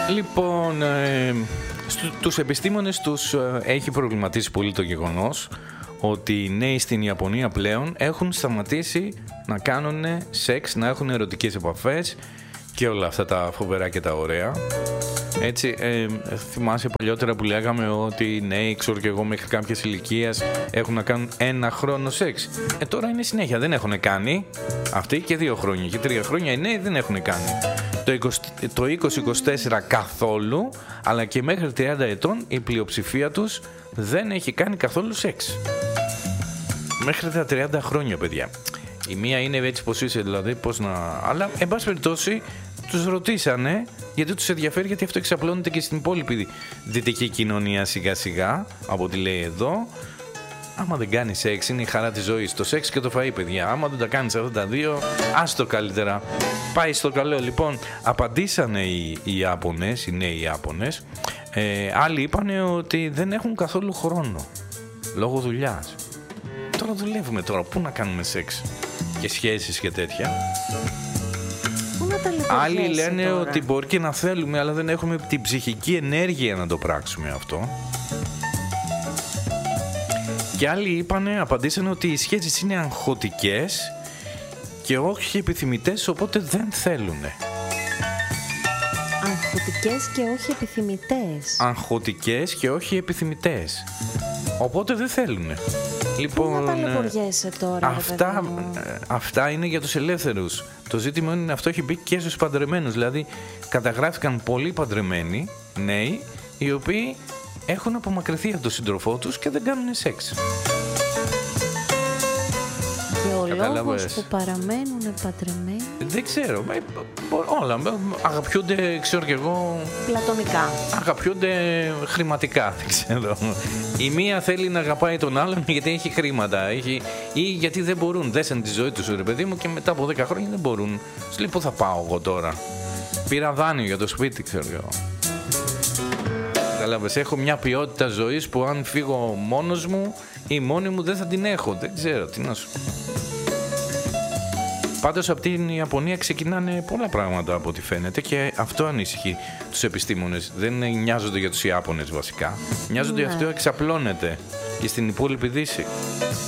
Λοιπόν, τους επιστήμονες τους έχει προβληματίσει πολύ το γεγονός ότι οι νέοι στην Ιαπωνία πλέον έχουν σταματήσει να κάνουν σεξ, να έχουν ερωτικές επαφές και όλα αυτά τα φοβερά και τα ωραία. Έτσι, θυμάσαι παλιότερα που λέγαμε ότι οι νέοι, ξέρω και εγώ, μέχρι κάποιες ηλικίες έχουν να κάνουν 1 χρόνο σεξ. Τώρα είναι συνέχεια, δεν έχουν κάνει αυτοί και 2 χρόνια και 3 χρόνια οι νέοι δεν έχουν κάνει. Το 20-24 καθόλου, αλλά και μέχρι 30 ετών η πλειοψηφία τους δεν έχει κάνει καθόλου σεξ. Μέχρι τα 30 χρόνια, παιδιά. Η μία είναι έτσι πως είσαι, δηλαδή πώς να... Αλλά, εν πάση περιπτώσει, τους ρωτήσανε, γιατί τους ενδιαφέρει, γιατί αυτό εξαπλώνεται και στην υπόλοιπη δυτική κοινωνία σιγά σιγά, από ό,τι λέει εδώ. Άμα δεν κάνεις σεξ, είναι η χαρά της ζωής. Το σεξ και το φαΐ, παιδιά. Άμα δεν τα κάνεις αυτά τα δύο, άστο καλύτερα. Πάει στο καλό. Λοιπόν, απαντήσανε οι Ιάπωνες, οι νέοι Ιάπωνες. Άλλοι είπανε ότι δεν έχουν καθόλου χρόνο, λόγω δουλειάς. Τώρα δουλεύουμε τώρα, πού να κάνουμε σεξ και σχέσεις και τέτοια. Άλλοι λένε τώρα ότι μπορεί και να θέλουμε, αλλά δεν έχουμε την ψυχική ενέργεια να το πράξουμε αυτό. Και άλλοι απαντήσανε ότι οι σχέσεις είναι αγχωτικές και όχι επιθυμητές, οπότε δεν θέλουνε. Αγχωτικές και όχι επιθυμητές. Αγχωτικές και όχι επιθυμητές, οπότε δεν θέλουνε. Λοιπόν, πού να ταλαιπωριέσαι τώρα, αυτά είναι για τους ελεύθερους. Το ζήτημα είναι αυτό έχει μπει και στους παντρεμένους. Δηλαδή καταγράφηκαν πολλοί παντρεμένοι νέοι οι οποίοι έχουν απομακρυνθεί από τον σύντροφό τους και δεν κάνουν σεξ. Και ο λόγος που παραμένουν παντρεμένοι, δεν ξέρω, όλα αγαπιούνται, ξέρω κι εγώ, πλατωνικά. Αγαπιούνται χρηματικά, δεν ξέρω. Η μία θέλει να αγαπάει τον άλλον γιατί έχει χρήματα, ή γιατί δεν μπορούν, δέσαν τη ζωή τους, ρε παιδί μου, και μετά από 10 χρόνια δεν μπορούν. Σου λέει, πού θα πάω εγώ τώρα? Πήρα δάνειο για το σπίτι, ξέρω εγώ. Καταλάβες, έχω μια ποιότητα ζωής που αν φύγω μόνος μου ή μόνη μου δεν θα την έχω. Δεν ξέρω τι να σου πω. Πάντως από την Ιαπωνία ξεκινάνε πολλά πράγματα από ό,τι φαίνεται και αυτό ανησυχεί τους επιστήμονες. Δεν νοιάζονται για τους Ιάπωνες βασικά. Νοιάζονται για αυτό εξαπλώνεται και στην υπόλοιπη Δύση.